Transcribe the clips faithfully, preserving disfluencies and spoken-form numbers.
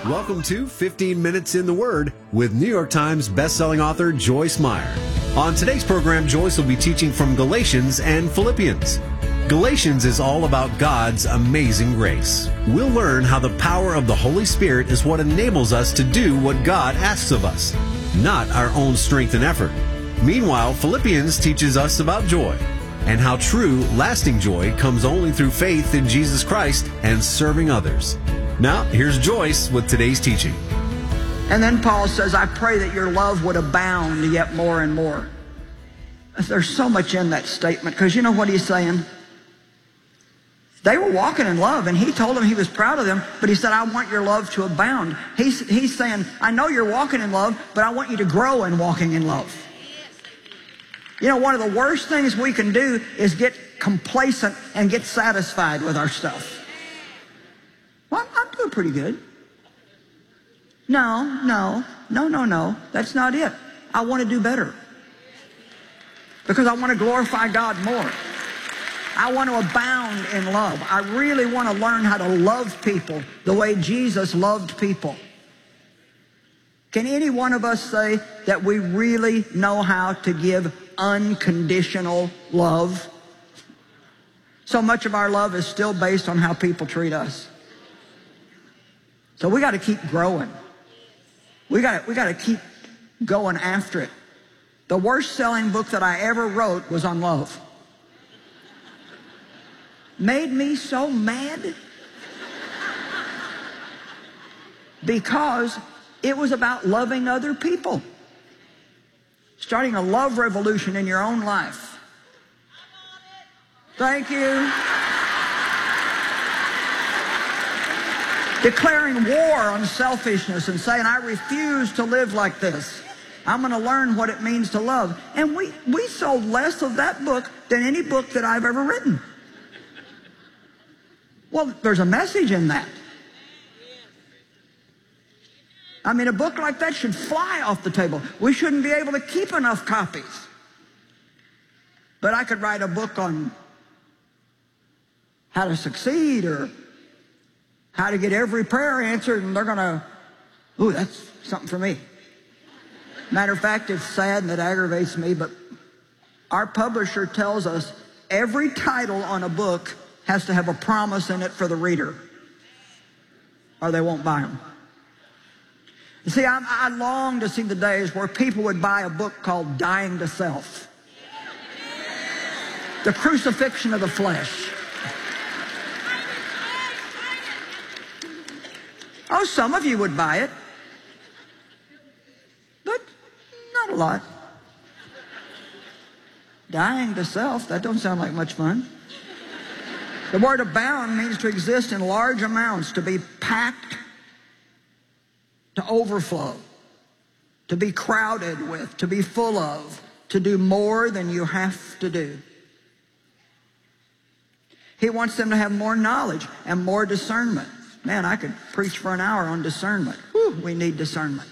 Welcome to fifteen minutes in the Word with New York Times bestselling author Joyce Meyer. On today's program, Joyce will be teaching from Galatians and Philippians. Galatians is all about God's amazing grace. We'll learn how the power of the Holy Spirit is what enables us to do what God asks of us, not our own strength and effort. Meanwhile, Philippians teaches us about joy and how true, lasting joy comes only through faith in Jesus Christ and serving others. Now, here's Joyce with today's teaching. And then Paul says, I pray that your love would abound yet more and more. There's so much in that statement, because you know what he's saying? They were walking in love, and he told them he was proud of them, but he said, I want your love to abound. He's, he's saying, I know you're walking in love, but I want you to grow in walking in love. You know, one of the worst things we can do is get complacent and get satisfied with our stuff. Well, I'm, I'm doing pretty good. No, no, no, no, no. That's not it. I want to do better. Because I want to glorify God more. I want to abound in love. I really want to learn how to love people the way Jesus loved people. Can any one of us say that we really know how to give unconditional love? So much of our love is still based on how people treat us. So we got to keep growing. We got we got to keep going after it. The worst selling book that I ever wrote was on love. Made me so mad because it was about loving other people. Starting a love revolution in your own life. Thank you. Declaring war on selfishness and saying, I refuse to live like this. I'm going to learn what it means to love. And we, we sold less of that book than any book that I've ever written. Well, there's a message in that. I mean, a book like that should fly off the table. We shouldn't be able to keep enough copies. But I could write a book on how to succeed or how to get every prayer answered, and they're going to, ooh, that's something for me. Matter of fact, it's sad and it aggravates me, but our publisher tells us every title on a book has to have a promise in it for the reader, or they won't buy them. You see, I, I long to see the days where people would buy a book called Dying to Self. The Crucifixion of the Flesh. Oh, some of you would buy it, but not a lot. Dying to self, that don't sound like much fun. The word abound means to exist in large amounts, to be packed to overflow, to be crowded with, to be full of, to do more than you have to do. He wants them to have more knowledge and more discernment. Man, I could preach for an hour on discernment. Whew, we need discernment.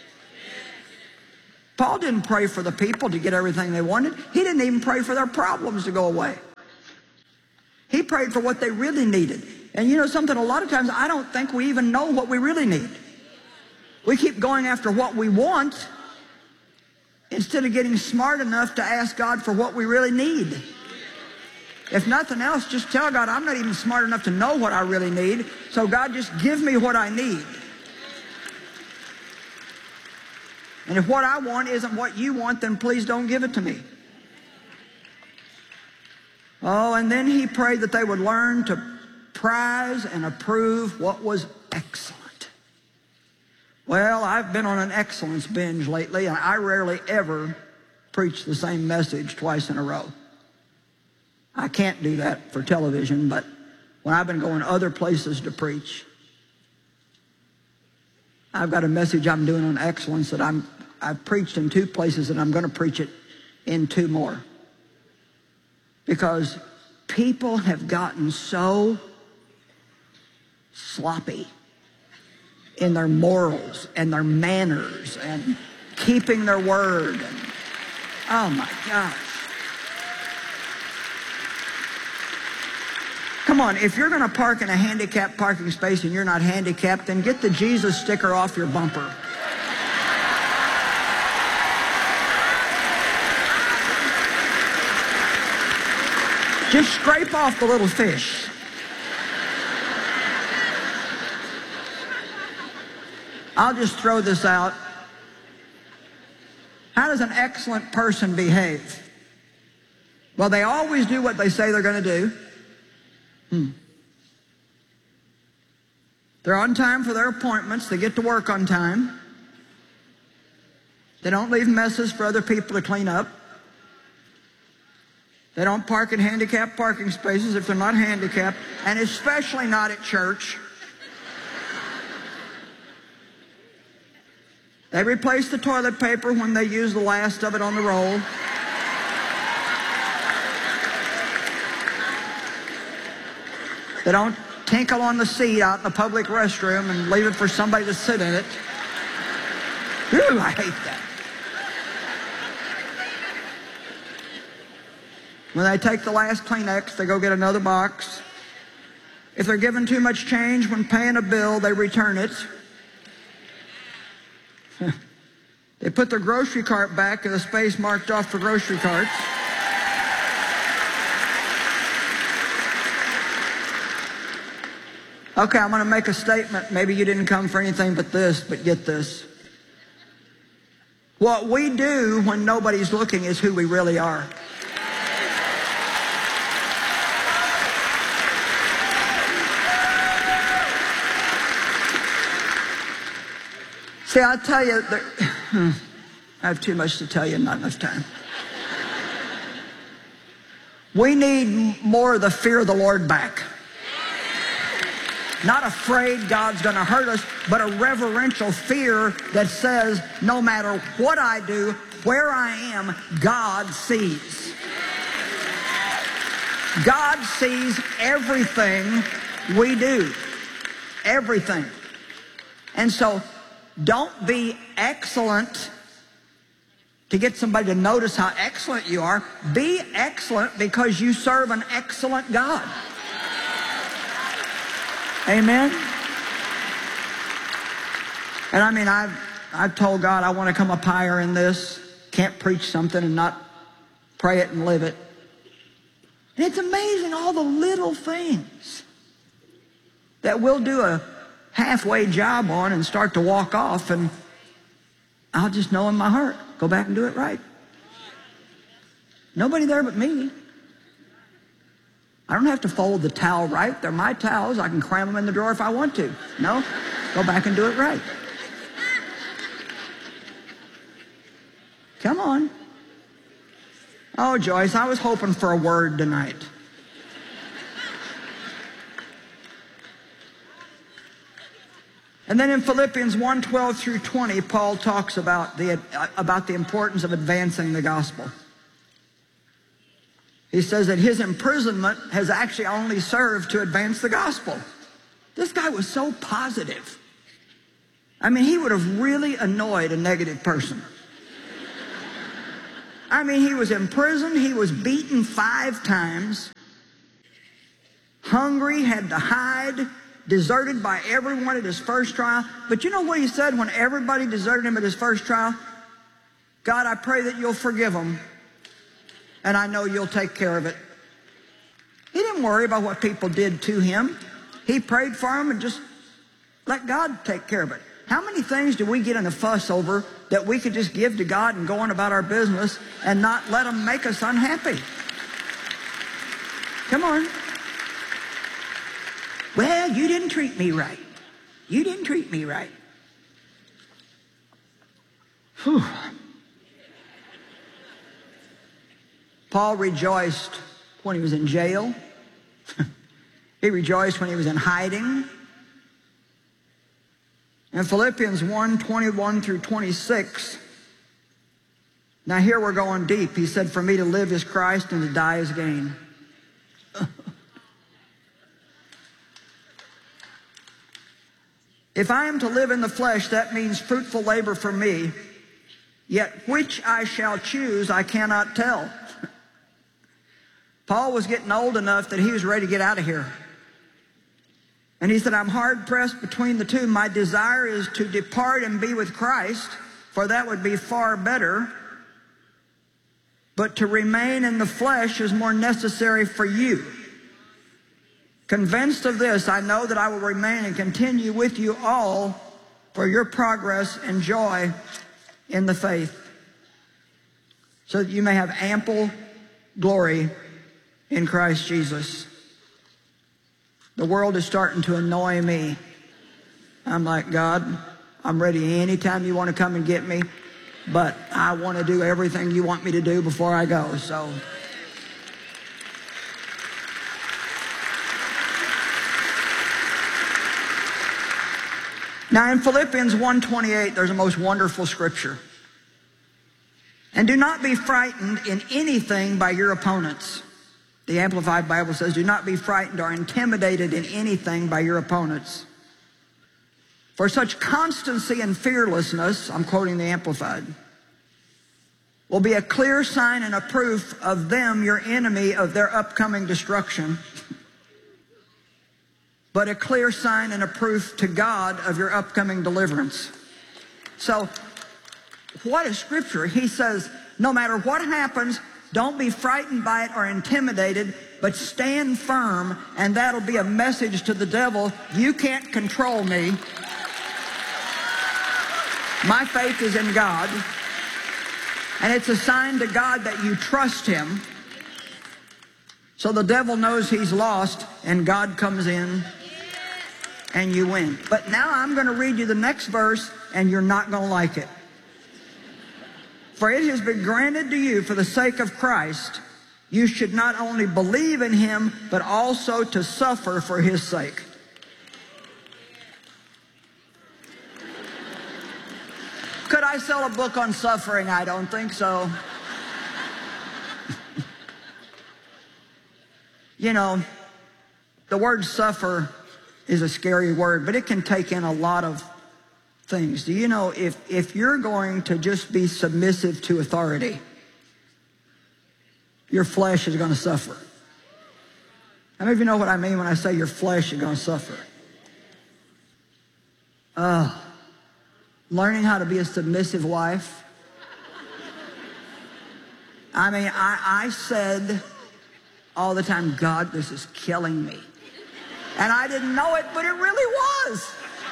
Paul didn't pray for the people to get everything they wanted. He didn't even pray for their problems to go away. He prayed for what they really needed. And you know something, a lot of times I don't think we even know what we really need. We keep going after what we want instead of getting smart enough to ask God for what we really need. If nothing else, just tell God, I'm not even smart enough to know what I really need, so God, just give me what I need. And if what I want isn't what you want, then please don't give it to me. Oh, and then he prayed that they would learn to prize and approve what was excellent. Well, I've been on an excellence binge lately, and I rarely ever preach the same message twice in a row. I can't do that for television, but when I've been going other places to preach, I've got a message I'm doing on excellence that I'm, I've preached in two places, and I'm going to preach it in two more. Because people have gotten so sloppy in their morals and their manners and keeping their word. And, oh, my gosh. Come Come on, if you're going to park in a handicapped parking space and you're not handicapped, then get the Jesus sticker off your bumper. Just scrape off the little fish. I'll just throw this out. How does an excellent person behave? Well, they always do what they say they're going to do. Hmm. They're on time for their appointments. They get to work on time. They don't leave messes for other people to clean up. They don't park in handicapped parking spaces if they're not handicapped, and especially not at church. They replace the toilet paper when they use the last of it on the roll. They don't tinkle on the seat out in the public restroom and leave it for somebody to sit in it. Ooh, I hate that. When they take the last Kleenex, they go get another box. If they're given too much change when paying a bill, they return it. They put their grocery cart back in the space marked off for grocery carts. Okay, I'm going to make a statement. Maybe you didn't come for anything but this, but get this. What we do when nobody's looking is who we really are. See, I'll tell you, there, I have too much to tell you, not enough time. We need more of the fear of the Lord back. Not afraid God's going to hurt us, but a reverential fear that says, no matter what I do, where I am, God sees. God sees everything we do. Everything. And so, don't be excellent to get somebody to notice how excellent you are. Be excellent because you serve an excellent God. Amen? And I mean, I've, I've told God I want to come up higher in this. Can't preach something and not pray it and live it. And it's amazing all the little things that we'll do a halfway job on and start to walk off, and I'll just know in my heart, go back and do it right. Nobody there but me. I don't have to fold the towel right. They're my towels. I can cram them in the drawer if I want to. No, go back and do it right. Come on. Oh, Joyce, I was hoping for a word tonight. And then in Philippians one, twelve through twenty, Paul talks about the, about the importance of advancing the gospel. He says that his imprisonment has actually only served to advance the gospel. This guy was so positive. I mean, he would have really annoyed a negative person. I mean, he was in prison. He was beaten five times. Hungry, had to hide. Deserted by everyone at his first trial. But you know what he said when everybody deserted him at his first trial? God, I pray that you'll forgive them, and I know you'll take care of it. He didn't worry about what people did to him. He prayed for them and just let God take care of it. How many things do we get in a fuss over that we could just give to God and go on about our business and not let them make us unhappy? Come on. Well, you didn't treat me right. You didn't treat me right. Whew. Paul rejoiced when he was in jail. He rejoiced when he was in hiding. In Philippians one, twenty-one through twenty-six, now here we're going deep. He said, for me to live is Christ and to die is gain. If I am to live in the flesh, that means fruitful labor for me. Yet which I shall choose, I cannot tell. Paul was getting old enough that he was ready to get out of here. And he said, I'm hard pressed between the two. My desire is to depart and be with Christ, for that would be far better. But to remain in the flesh is more necessary for you. Convinced of this, I know that I will remain and continue with you all for your progress and joy in the faith, so that you may have ample glory in Christ Jesus. The world is starting to annoy me. I'm like, God, I'm ready anytime you want to come and get me, but I want to do everything you want me to do before I go. So now in Philippians one twenty-eight, there's a most wonderful scripture. And do not be frightened in anything by your opponents. The Amplified Bible says, do not be frightened or intimidated in anything by your opponents. For such constancy and fearlessness, I'm quoting the Amplified, will be a clear sign and a proof of them, your enemy, of their upcoming destruction, but a clear sign and a proof to God of your upcoming deliverance. So, what a scripture. He says, no matter what happens, don't be frightened by it or intimidated, but stand firm, and that'll be a message to the devil. You can't control me. My faith is in God. And it's a sign to God that you trust him. So the devil knows he's lost, and God comes in, and you win. But now I'm going to read you the next verse, and you're not going to like it. For it has been granted to you for the sake of Christ, you should not only believe in him, but also to suffer for his sake. Could I sell a book on suffering? I don't think so. You know, the word suffer is a scary word, but it can take in a lot of things. Do you know, if, if you're going to just be submissive to authority, your flesh is going to suffer. How many of you know what I mean when I say your flesh is going to suffer? Uh, learning how to be a submissive wife. I mean, I, I said all the time, God, this is killing me. And I didn't know it, but it really was.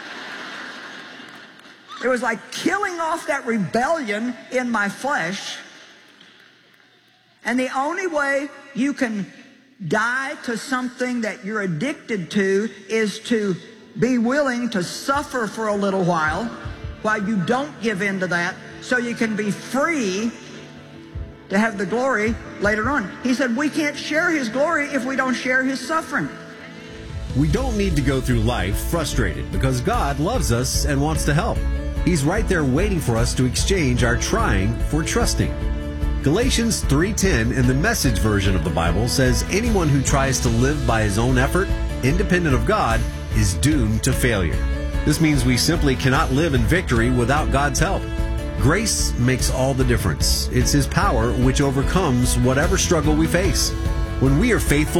It was like killing off that rebellion in my flesh. And the only way you can die to something that you're addicted to is to be willing to suffer for a little while, while you don't give in to that, so you can be free to have the glory later on. He said we can't share his glory if we don't share his suffering. We don't need to go through life frustrated, because God loves us and wants to help. He's right there waiting for us to exchange our trying for trusting. Galatians three ten in the Message version of the Bible says anyone who tries to live by his own effort, independent of God, is doomed to failure. This means we simply cannot live in victory without God's help. Grace makes all the difference. It's his power which overcomes whatever struggle we face. When we are faithful